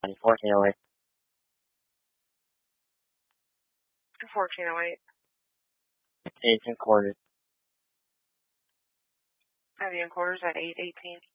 1408. 1408. Agent quarters. Have you in quarters at 818?